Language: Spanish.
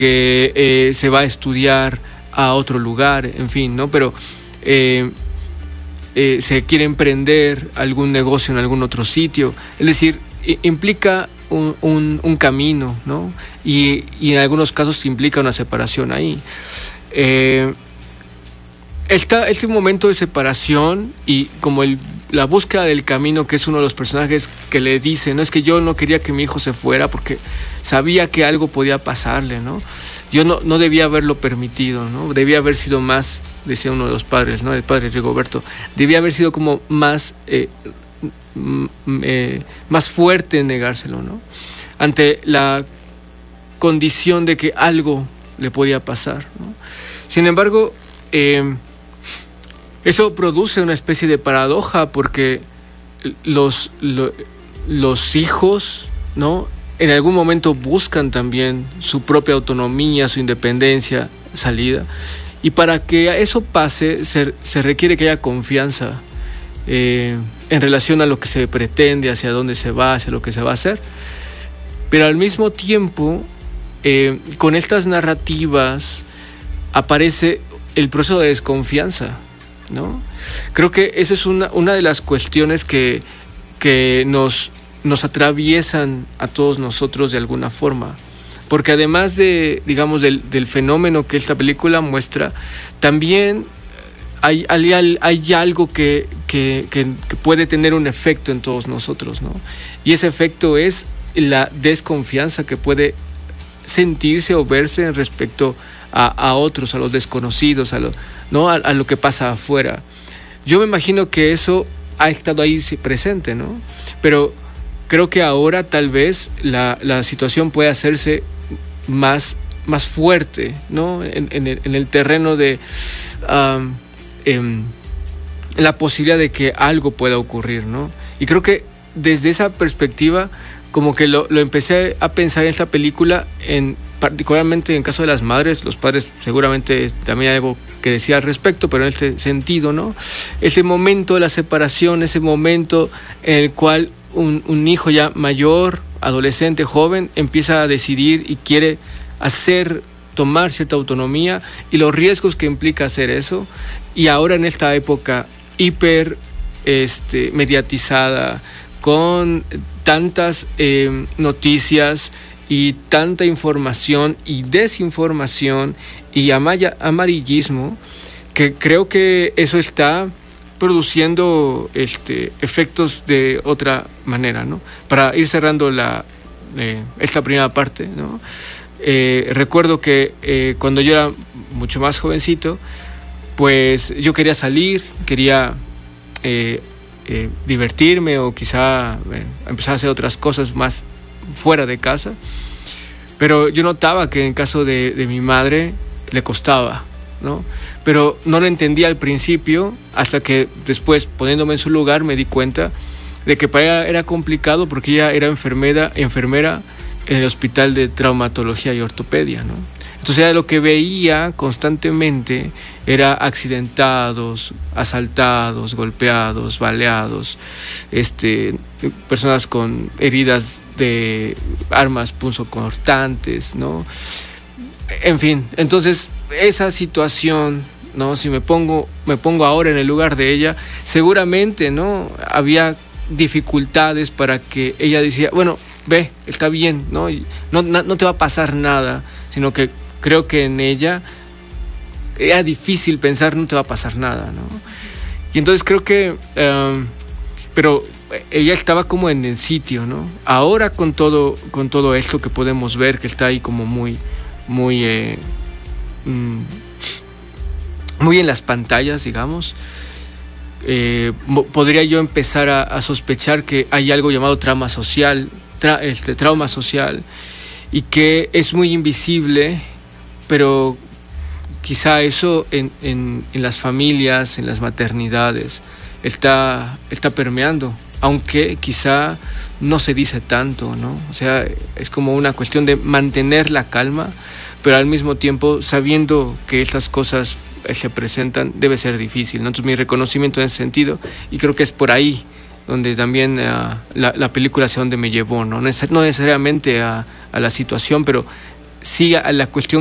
que se va a estudiar a otro lugar, en fin, ¿no? Pero se quiere emprender algún negocio en algún otro sitio. Es decir, implica un camino, ¿no? Y en algunos casos implica una separación ahí. Este momento de separación y como la búsqueda del camino, que es uno de los personajes que le dice, no es que yo no quería que mi hijo se fuera porque sabía que algo podía pasarle, ¿no? Yo no debía haberlo permitido, ¿no? Debía haber sido más, decía uno de los padres, ¿no? El padre Rigoberto, debía haber sido como más fuerte en negárselo, ¿no? Ante la condición de que algo le podía pasar, ¿no? Sin embargo, eso produce una especie de paradoja porque los hijos, ¿no? En algún momento buscan también su propia autonomía, su independencia, salida. Y para que eso pase se requiere que haya confianza en relación a lo que se pretende, hacia dónde se va, hacia lo que se va a hacer. Pero al mismo tiempo, con estas narrativas aparece el proceso de desconfianza, ¿no? Creo que esa es una de las cuestiones que nos atraviesan a todos nosotros de alguna forma. Porque además de, digamos, del fenómeno que esta película muestra, también hay algo que puede tener un efecto en todos nosotros, ¿no? Y ese efecto es la desconfianza que puede sentirse o verse respecto a otros, a los desconocidos, ¿no? a lo que pasa afuera. Yo me imagino que eso ha estado ahí presente, ¿no? Pero creo que ahora tal vez la situación puede hacerse más fuerte, ¿no? En el terreno de la posibilidad de que algo pueda ocurrir, ¿no? Y creo que desde esa perspectiva como que lo empecé a pensar en esta película, particularmente en caso de las madres. Los padres seguramente también hay algo que decir al respecto, pero en este sentido, ¿no? Ese momento de la separación, ese momento en el cual un hijo ya mayor, adolescente, joven, empieza a decidir y quiere tomar cierta autonomía y los riesgos que implica hacer eso. Y ahora en esta época hiper mediatizada, con tantas noticias y tanta información y desinformación y amarillismo, que creo que eso está produciendo efectos de otra manera, ¿no? Para ir cerrando esta primera parte, ¿no? Recuerdo que cuando yo era mucho más jovencito, pues yo quería salir, quería divertirme o quizá empezar a hacer otras cosas más fuera de casa, pero yo notaba que en caso de mi madre le costaba, ¿no? Pero no lo entendía al principio, hasta que después, poniéndome en su lugar, me di cuenta de que para ella era complicado porque ella era enfermera en el hospital de traumatología y ortopedia, ¿no? Entonces ella lo que veía constantemente era accidentados, asaltados, golpeados, baleados, personas con heridas de armas punzocortantes, ¿no? En fin, entonces esa situación, ¿no? Si me pongo ahora en el lugar de ella, seguramente, ¿no? Había dificultades para que ella decía, bueno, ve, está bien, ¿no? Y no te va a pasar nada, sino que creo que en ella era difícil pensar no te va a pasar nada, ¿no? Y entonces creo que pero ella estaba como en el sitio, ¿no? Ahora con todo esto que podemos ver, que está ahí como muy en las pantallas, digamos, podría yo empezar a sospechar que hay algo llamado trauma social, y que es muy invisible, pero quizá eso en las familias, en las maternidades, está permeando, aunque quizá no se dice tanto, ¿no? O sea, es como una cuestión de mantener la calma, pero al mismo tiempo sabiendo que estas cosas se presentan, debe ser difícil, ¿no? Entonces mi reconocimiento en ese sentido, y creo que es por ahí donde también la película hacia donde me llevó, ¿no? No necesariamente a la situación, pero siga la cuestión